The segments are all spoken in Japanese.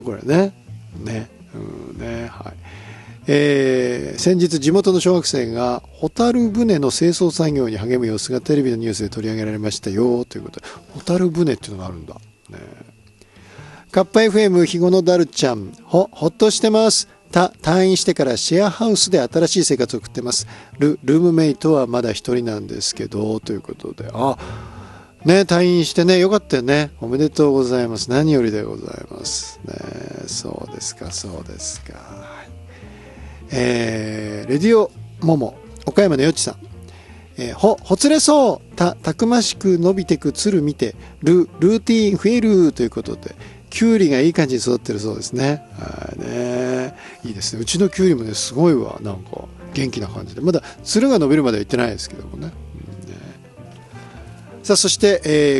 これね。はい。先日地元の小学生がホタル船の清掃作業に励む様子がテレビのニュースで取り上げられましたよということで、ホタル船っていうのがあるんだ、ね、カッパ FM 日後のダルちゃん、ほっとしてます。退院してからシェアハウスで新しい生活を送ってます。ルームメイトはまだ一人なんですけどということで、退院してね、よかったよね。おめでとうございます。何よりでございますね。そうですか。レディオモモ岡山のよっちさん、ほつれそうたくましく伸びてくつる見てルーティーン増えるということで、キュウリがいい感じに育ってるそうですね。いいですね。うちのキュウリもね、すごいわ。なんか元気な感じで、まだつるが伸びるまでは行ってないですけどもね。さあ、そして、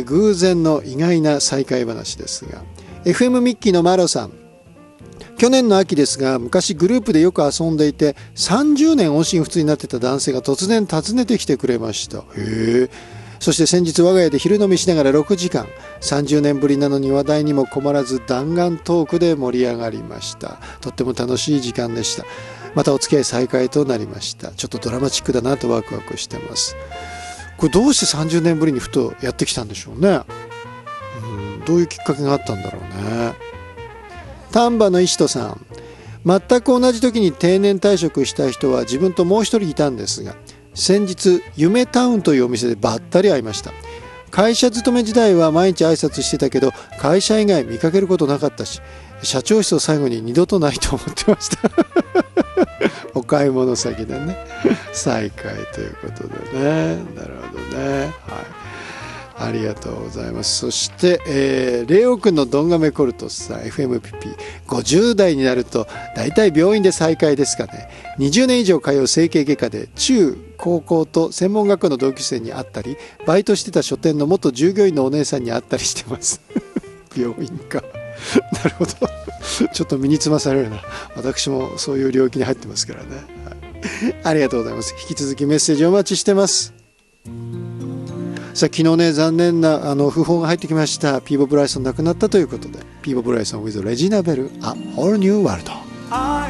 偶然の意外な再会話ですが、 FM ミッキーのマロさん、去年の秋ですが、昔グループでよく遊んでいて30年音信不通になってた男性が突然訪ねてきてくれました。そして先日我が家で昼飲みしながら6時間、30年ぶりなのに話題にも困らず弾丸トークで盛り上がりました。とっても楽しい時間でした。またお付き合い再開となりました。ちょっとドラマチックだなとワクワクしてます。これどうして30年ぶりにふとやってきたんでしょうね。どういうきっかけがあったんだろうね。丹波の石戸さん、全く同じ時に定年退職した人は自分ともう一人いたんですが、先日夢タウンというお店でばったり会いました。会社勤め時代は毎日挨拶してたけど、会社以外見かけることなかったし、社長室を最後に二度とないと思ってましたお買い物先でね再会ということでね。なるほどね。はい、ありがとうございます。そして、レオくんのドンガメコルトスさん、 FMPP50 代になるとだいたい病院で再会ですかね。20年以上通う整形外科で中高校と専門学校の同級生に会ったり、バイトしてた書店の元従業員のお姉さんに会ったりしてます病院かなるほどちょっと身につまされるな。私もそういう領域に入ってますからね、はい、ありがとうございます。引き続きメッセージお待ちしてます。さあ、昨日ね、残念な訃報が入ってきました。ピーボ・ブライソン亡くなったということで、ピーボ・ブライソン with レジーナ・ベル A Whole New World。